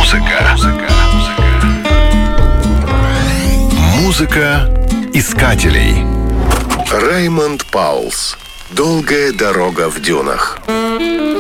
Музыка искателей. Раймонд Паулс. «Долгая дорога в дюнах».